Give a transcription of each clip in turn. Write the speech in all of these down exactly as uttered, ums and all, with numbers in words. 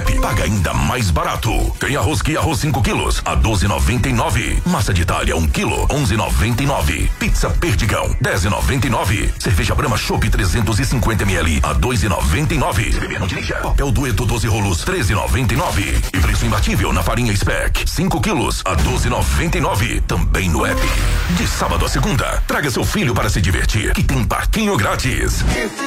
app, paga ainda mais barato. Tem arroz que arroz cinco quilos a doze e noventa e nove. Massa de Itália um quilo, onze e noventa e nove. Pizza Perdigão, dez e noventa e nove. Cerveja Brahma Chopp trezentos e cinquenta mililitros a dois e noventa e nove. Se beber não dirija. Papel Dueto doze rolos, treze e noventa e nove. E preço imbatível na farinha Speck, cinco quilos a doze e noventa e nove. Também no app. De sábado a segunda, traga seu filho para se divertir, que tem parquinho grátis.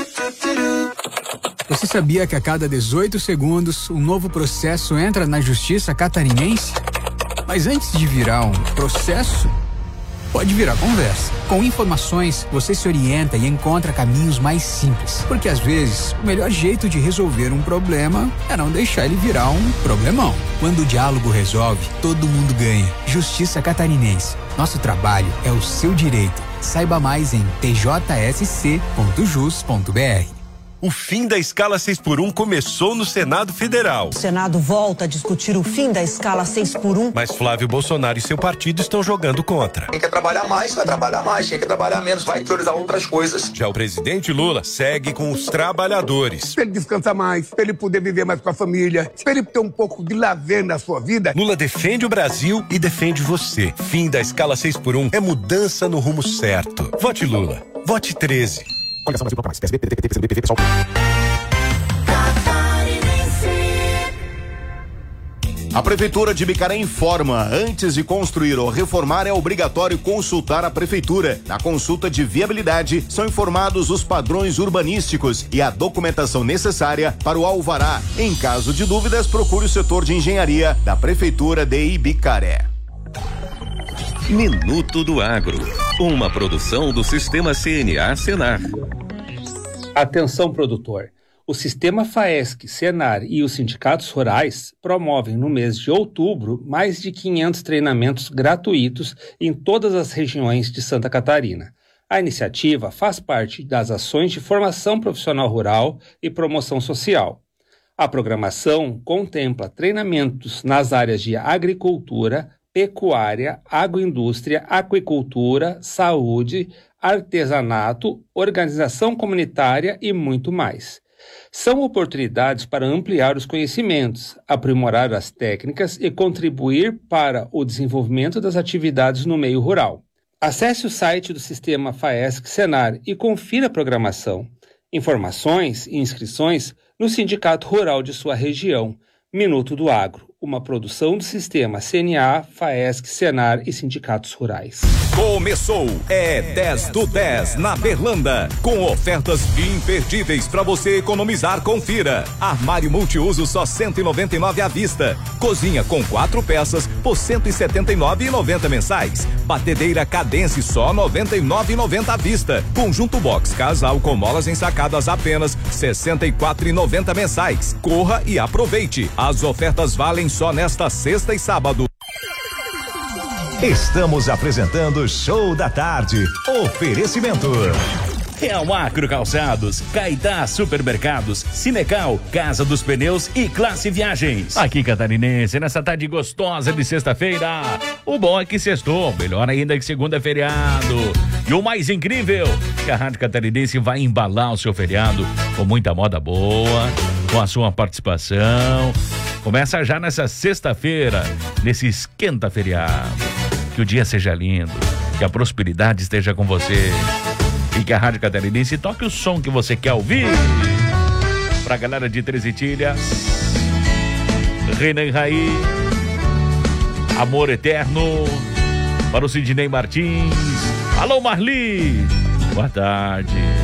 Você sabia que a cada dezoito segundos um novo processo entra na justiça catarinense? Mas antes de virar um processo, pode virar conversa. Com informações, você se orienta e encontra caminhos mais simples. Porque às vezes, o melhor jeito de resolver um problema é não deixar ele virar um problemão. Quando o diálogo resolve, todo mundo ganha. Justiça Catarinense. Nosso trabalho é o seu direito. Saiba mais em t j s c ponto jus ponto b r. O fim da escala seis por um começou no Senado Federal. O Senado volta a discutir o fim da escala seis por um. Mas Flávio Bolsonaro e seu partido estão jogando contra. Quem quer trabalhar mais, vai trabalhar mais. Quem quer trabalhar menos, vai priorizar outras coisas. Já o presidente Lula segue com os trabalhadores. Pra ele descansar mais, pra ele poder viver mais com a família, pra ele ter um pouco de lazer na sua vida. Lula defende o Brasil e defende você. Fim da escala seis por um é mudança no rumo certo. Vote Lula. Vote treze. Coligação Brasil Popular, P S B, P D T, P C B, P V, pessoal. A Prefeitura de Bicaré informa, antes de construir ou reformar é obrigatório consultar a Prefeitura. Na consulta de viabilidade, são informados os padrões urbanísticos e a documentação necessária para o alvará. Em caso de dúvidas, procure o setor de engenharia da Prefeitura de Ibicaré. Minuto do Agro, uma produção do Sistema C N A Senar. Atenção, produtor. O Sistema FAESC, Senar e os sindicatos rurais promovem no mês de outubro mais de quinhentos treinamentos gratuitos em todas as regiões de Santa Catarina. A iniciativa faz parte das ações de formação profissional rural e promoção social. A programação contempla treinamentos nas áreas de agricultura, pecuária, agroindústria, aquicultura, saúde, artesanato, organização comunitária e muito mais. São oportunidades para ampliar os conhecimentos, aprimorar as técnicas e contribuir para o desenvolvimento das atividades no meio rural. Acesse o site do Sistema FAESC Senar e confira a programação. Informações e inscrições no Sindicato Rural de sua região. Minuto do Agro, uma produção do Sistema C N A, FAESC, Senar e sindicatos rurais. Começou, é dez do dez na Berlanda, com ofertas imperdíveis para você economizar. Confira: armário multiuso só cento e noventa e nove à vista, cozinha com quatro peças por cento e setenta e nove reais e noventa centavos mensais, batedeira Cadence só noventa e nove reais e noventa centavos à vista, conjunto box casal com molas ensacadas apenas sessenta e quatro reais e noventa centavos mensais. Corra e aproveite, as ofertas valem só nesta sexta e sábado. Estamos apresentando Show da Tarde. Oferecimento. Real Acro Calçados, Caetá Supermercados, Cinecal, Casa dos Pneus e Classe Viagens. Aqui, catarinense, nessa tarde gostosa de sexta-feira, o bom é que sextou, melhor ainda que segunda é feriado. E o mais incrível, que a Rádio Catarinense vai embalar o seu feriado com muita moda boa, com a sua participação. Começa já nessa sexta-feira, nesse esquenta feriado. Que o dia seja lindo, que a prosperidade esteja com você e que a Rádio Catarinense toque o som que você quer ouvir. Pra galera de Três Itilhas, Reina e Raí, Amor Eterno, para o Sidney Martins. Alô, Marli, boa tarde.